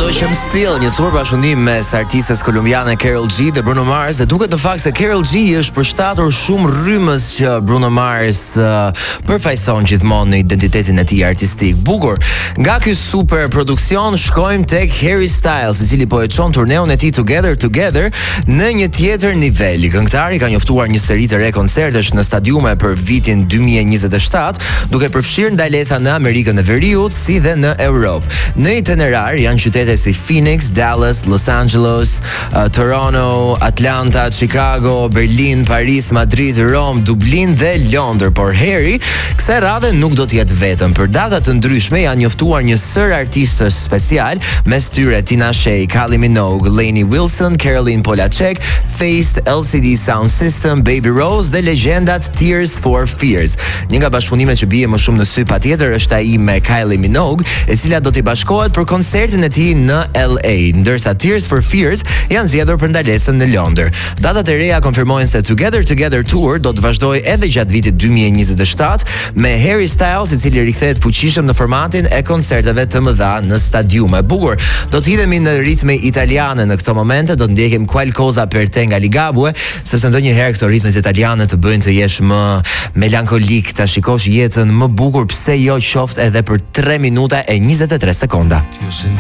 Ocean Still, një super bashkëpunim mes artistes kolumbiane Karol G dhe Bruno Mars, dhe duket në fakt se Karol G është përshtatur shumë rrymës që Bruno Mars përfaqëson gjithmonë në identitetin e tij artistik. Bukur. Nga ky super produksion shkojmë tek Harry Styles, i cili po e çon turneun e tij Together në një tjetër nivel. Këngëtari ka njoftuar një seri të re koncertesh në stadiume për vitin 2027, duke përfshirë ndalesa në Amerikën e Veriut si dhe në Europë. Në itinerar janë qytete si Phoenix, Dallas, Los Angeles, Toronto, Atlanta, Chicago, Berlin, Paris, Madrid, Rome, Dublin dhe Londër. Por Harry kësaj radhe nuk do të jetë vetëm. Për data të ndryshme janë njoftuar një sër artistësh special, mes tyre Tina Shea, Kylie Minogue, Lainey Wilson, Caroline Polachek, Feist, LCD Sound System, Baby Rose dhe legjendat Tears for Fears. Një nga bashkëpunimet që bie më shumë në sy patjetër është ai me Kylie Minogue, e cila do t'i bashkohet për koncertin e tij në LA, ndërsa Tears for Fears janë zgjedhur për ndalesën në Londër. Datat e reja konfirmojnë se Together Tour do të vazhdojë edhe gjatë vitit 2027 me Harry Styles, i cili rikthehet fuqishëm në formatin e koncerteve të mëdha në stadiume. Bukur. Do të hidhemi në ritme italiane në këto momente, do të ndjekim Qualcosa per te nga Ligabue, sepse ndonjëherë këto ritmet italiane të bëjnë të jesh më melankolik, ta shikosh jetën më bukur, pse jo qoftë edhe për 3 minuta e 23 sekonda.